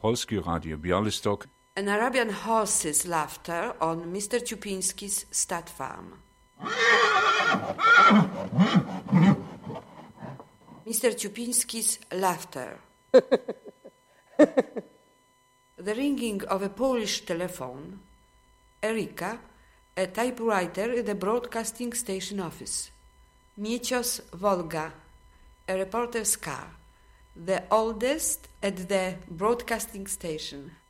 Polskie Radio Białystok. An Arabian horse's laughter on Mr. Ciupiński's stud farm. Mr. Ciupiński's laughter. The ringing of a Polish telephone. Erika, a typewriter in the broadcasting station office. Miecios Volga, a reporter's car, the oldest at the broadcasting station.